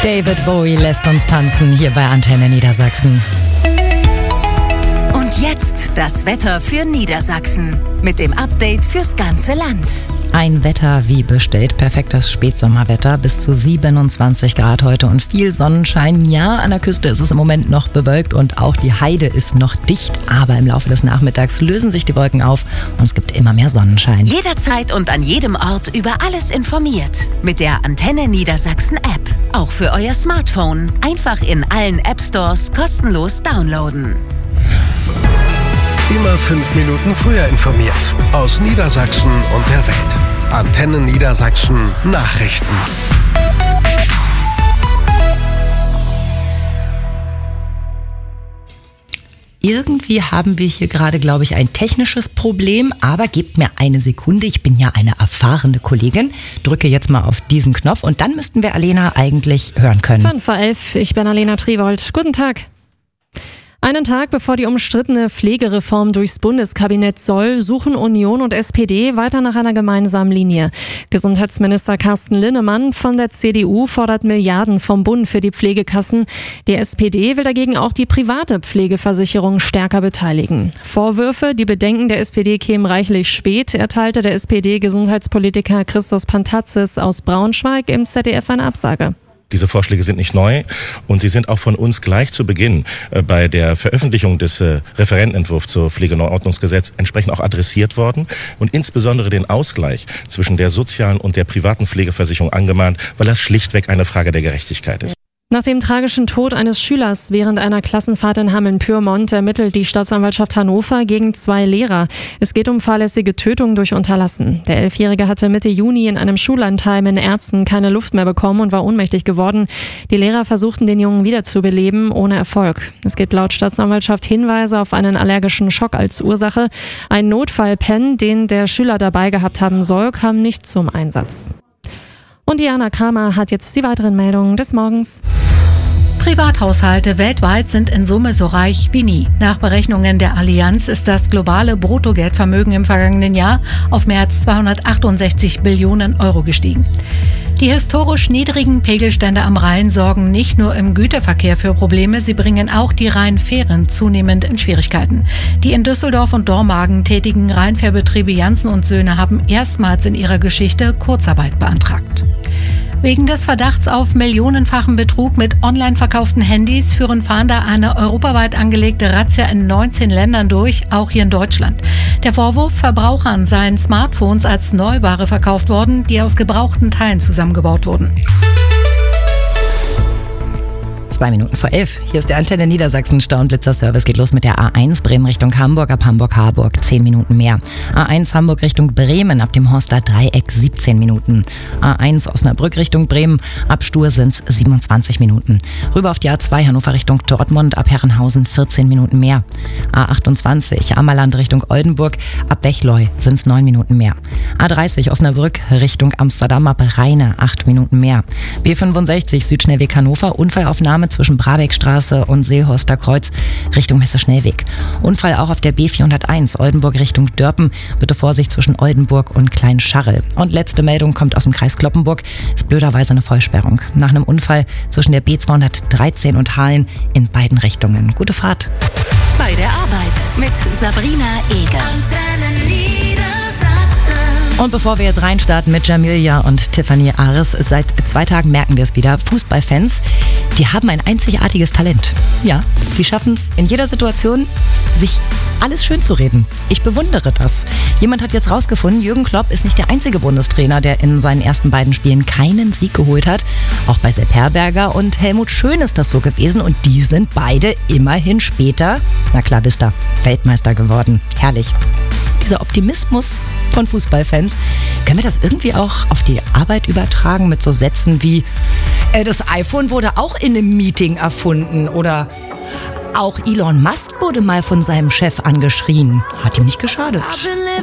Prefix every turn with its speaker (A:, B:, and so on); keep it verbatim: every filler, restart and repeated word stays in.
A: David Bowie lässt uns tanzen hier bei Antenne Niedersachsen.
B: Und jetzt das Wetter für Niedersachsen mit dem Update fürs ganze Land.
A: Ein Wetter wie bestellt. Perfektes Spätsommerwetter. Bis zu siebenundzwanzig Grad heute und viel Sonnenschein. Ja, an der Küste ist es im Moment noch bewölkt und auch die Heide ist noch dicht. Aber im Laufe des Nachmittags lösen sich die Wolken auf und es gibt immer mehr Sonnenschein.
B: Jederzeit und an jedem Ort über alles informiert. Mit der Antenne Niedersachsen App. Auch für euer Smartphone. Einfach in allen App Stores kostenlos downloaden.
C: Immer fünf Minuten früher informiert. Aus Niedersachsen und der Welt. Antenne Niedersachsen Nachrichten.
A: Irgendwie haben wir hier gerade, glaube ich, ein technisches Problem, aber gebt mir eine Sekunde, ich bin ja eine erfahrene Kollegin, drücke jetzt mal auf diesen Knopf und dann müssten wir Alena eigentlich hören können.
D: fünf vor elf, ich bin Alena Triwold. Guten Tag. Einen Tag bevor die umstrittene Pflegereform durchs Bundeskabinett soll, suchen Union und S P D weiter nach einer gemeinsamen Linie. Gesundheitsminister Carsten Linnemann von der C D U fordert Milliarden vom Bund für die Pflegekassen. Die S P D will dagegen auch die private Pflegeversicherung stärker beteiligen. Vorwürfe, die Bedenken der S P D kämen reichlich spät, erteilte der S P D-Gesundheitspolitiker Christos Pantazis aus Braunschweig im Z D F eine Absage.
E: Diese Vorschläge sind nicht neu und sie sind auch von uns gleich zu Beginn äh, bei der Veröffentlichung des äh, Referentenentwurfs zur Pflegeneuordnungsgesetz entsprechend auch adressiert worden und insbesondere den Ausgleich zwischen der sozialen und der privaten Pflegeversicherung angemahnt, weil das schlichtweg eine Frage der Gerechtigkeit ist.
D: Nach dem tragischen Tod eines Schülers während einer Klassenfahrt in Hameln-Pyrmont ermittelt die Staatsanwaltschaft Hannover gegen zwei Lehrer. Es geht um fahrlässige Tötung durch Unterlassen. Der Elfjährige hatte Mitte Juni in einem Schullandheim in Erzen keine Luft mehr bekommen und war ohnmächtig geworden. Die Lehrer versuchten, den Jungen wiederzubeleben, ohne Erfolg. Es gibt laut Staatsanwaltschaft Hinweise auf einen allergischen Schock als Ursache. Ein Notfallpen, den der Schüler dabei gehabt haben soll, kam nicht zum Einsatz. Und Diana Kramer hat jetzt die weiteren Meldungen des Morgens.
F: Privathaushalte weltweit sind in Summe so reich wie nie. Nach Berechnungen der Allianz ist das globale Bruttogeldvermögen im vergangenen Jahr auf mehr als zweihundertachtundsechzig Billionen Euro gestiegen. Die historisch niedrigen Pegelstände am Rhein sorgen nicht nur im Güterverkehr für Probleme, sie bringen auch die Rheinfähren zunehmend in Schwierigkeiten. Die in Düsseldorf und Dormagen tätigen Rheinfährbetriebe Janssen und Söhne haben erstmals in ihrer Geschichte Kurzarbeit beantragt. Wegen des Verdachts auf millionenfachen Betrug mit online verkauften Handys führen Fahnder eine europaweit angelegte Razzia in neunzehn Ländern durch, auch hier in Deutschland. Der Vorwurf, Verbrauchern seien Smartphones als Neuware verkauft worden, die aus gebrauchten Teilen zusammengebaut wurden.
A: Zwei Minuten vor elf. Hier ist der Antenne Niedersachsen Stau- und Blitzer-Service. Geht los mit der A eins Bremen Richtung Hamburg, ab Hamburg-Harburg zehn Minuten mehr. A eins Hamburg Richtung Bremen, ab dem Horster Dreieck siebzehn Minuten. A eins Osnabrück Richtung Bremen, ab Stur sind's siebenundzwanzig Minuten. Rüber auf die A zwei Hannover Richtung Dortmund, ab Herrenhausen vierzehn Minuten mehr. A achtundzwanzig Ammerland Richtung Oldenburg, ab Bechleu sind's neun Minuten mehr. A dreißig Osnabrück Richtung Amsterdam, ab Rheine acht Minuten mehr. B fünfundsechzig Südschnellweg Hannover, Unfallaufnahme zwischen Brabeckstraße und Seehorster Kreuz Richtung Messe-Schnellweg. Unfall auch auf der B vierhunderteins Oldenburg Richtung Dörpen. Bitte Vorsicht zwischen Oldenburg und Kleinscharrel. Und letzte Meldung kommt aus dem Kreis Cloppenburg. Ist blöderweise eine Vollsperrung. Nach einem Unfall zwischen der B zweihundertdreizehn und Hahlen in beiden Richtungen. Gute Fahrt.
B: Bei der Arbeit mit Sabrina Eger.
A: Und bevor wir jetzt reinstarten mit Jamilia und Tiffany Ares, seit zwei Tagen merken wir es wieder, Fußballfans, die haben ein einzigartiges Talent. Ja, die schaffen es in jeder Situation, sich alles schön zu reden. Ich bewundere das. Jemand hat jetzt rausgefunden, Jürgen Klopp ist nicht der einzige Bundestrainer, der in seinen ersten beiden Spielen keinen Sieg geholt hat. Auch bei Sepp Herberger und Helmut Schön ist das so gewesen und die sind beide immerhin später, na klar wisst ihr, Weltmeister geworden. Herrlich. Dieser Optimismus von Fußballfans, können wir das irgendwie auch auf die Arbeit übertragen mit so Sätzen wie äh, das iPhone wurde auch in einem Meeting erfunden oder auch Elon Musk wurde mal von seinem Chef angeschrien. Hat ihm nicht geschadet.